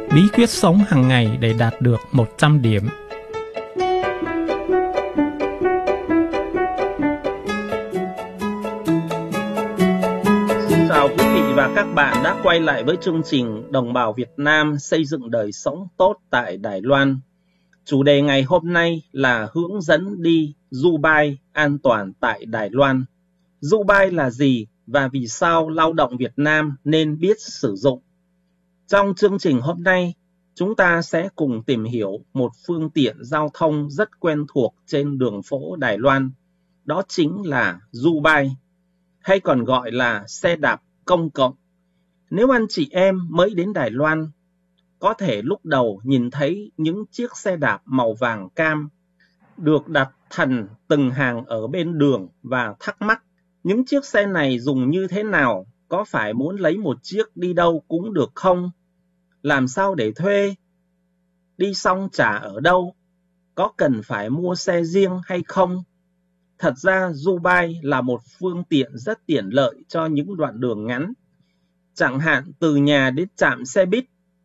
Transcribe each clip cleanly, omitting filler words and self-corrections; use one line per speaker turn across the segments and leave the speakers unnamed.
Bí quyết sống hàng ngày để đạt được 100 điểm.
Xin chào quý vị và các bạn đã quay lại với chương trình Đồng bào Việt Nam xây dựng đời sống tốt tại Đài Loan. Chủ đề ngày hôm nay là hướng dẫn đi Dubai an toàn tại Đài Loan. Dubai là gì và vì sao lao động Việt Nam nên biết sử dụng? Trong chương trình hôm nay, chúng ta sẽ cùng tìm hiểu một phương tiện giao thông rất quen thuộc trên đường phố Đài Loan. Đó chính là Dubai, hay còn gọi là xe đạp công cộng. Nếu anh chị em mới đến Đài Loan, có thể lúc đầu nhìn thấy những chiếc xe đạp màu vàng cam được đặt thành từng hàng ở bên đường và thắc mắc những chiếc xe này dùng như thế nào, có phải muốn lấy một chiếc đi đâu cũng được không? Làm sao để thuê? Đi xong trả ở đâu? Có cần phải mua xe riêng hay không? Thật ra Dubai là một phương tiện rất tiện lợi cho những đoạn đường ngắn. Chẳng hạn từ nhà đến trạm xe buýt,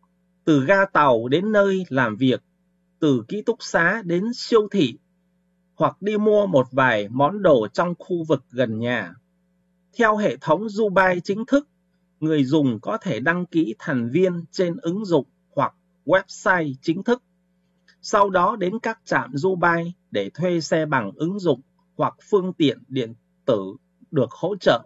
từ ga tàu đến nơi làm việc, từ ký túc xá đến siêu thị, hoặc đi mua một vài món đồ trong khu vực gần nhà. Theo hệ thống Dubai chính thức, người dùng có thể đăng ký thành viên trên ứng dụng hoặc website chính thức. Sau đó đến các trạm Dubai để thuê xe bằng ứng dụng hoặc phương tiện điện tử được hỗ trợ.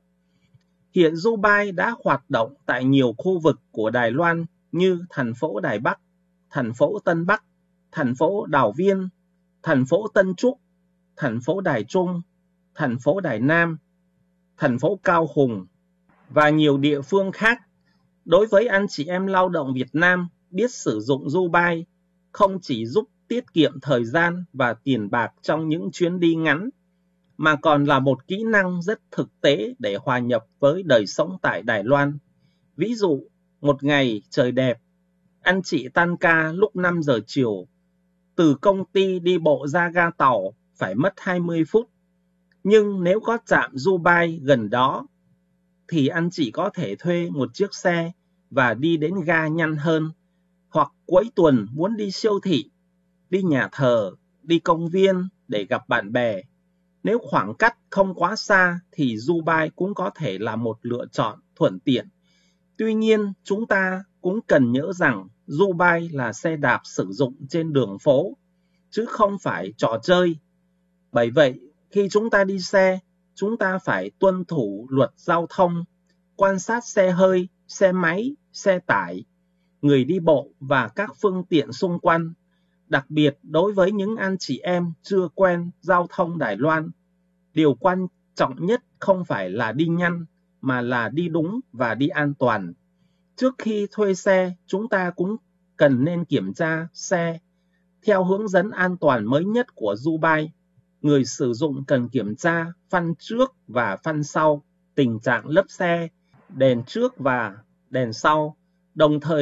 Hiện Dubai đã hoạt động tại nhiều khu vực của Đài Loan như thành phố Đài Bắc, thành phố Tân Bắc, thành phố Đào Viên, thành phố Tân Trúc, thành phố Đài Trung, thành phố Đài Nam, thành phố Cao Hùng và nhiều địa phương khác. Đối với anh chị em lao động Việt Nam, biết sử dụng Dubai không chỉ giúp tiết kiệm thời gian và tiền bạc trong những chuyến đi ngắn, mà còn là một kỹ năng rất thực tế để hòa nhập với đời sống tại Đài Loan. Ví dụ, một ngày trời đẹp, anh chị tan ca lúc 5 giờ chiều, từ công ty đi bộ ra ga tàu phải mất 20 phút. Nhưng nếu có trạm Dubai gần đó, thì anh chị có thể thuê một chiếc xe và đi đến ga nhanh hơn. Hoặc cuối tuần muốn đi siêu thị, đi nhà thờ, đi công viên để gặp bạn bè. Nếu khoảng cách không quá xa thì Dubai cũng có thể là một lựa chọn thuận tiện. Tuy nhiên, chúng ta cũng cần nhớ rằng Dubai là xe đạp sử dụng trên đường phố, chứ không phải trò chơi. Bởi vậy, khi chúng ta đi xe, chúng ta phải tuân thủ luật giao thông, quan sát xe hơi, xe máy, xe tải, người đi bộ và các phương tiện xung quanh. Đặc biệt đối với những anh chị em chưa quen giao thông Đài Loan, điều quan trọng nhất không phải là đi nhanh, mà là đi đúng và đi an toàn. Trước khi thuê xe, chúng ta cũng cần nên kiểm tra xe. Theo hướng dẫn an toàn mới nhất của Dubai, người sử dụng cần kiểm tra phanh trước và phanh sau, tình trạng lốp xe, đèn trước và đèn sau, đồng thời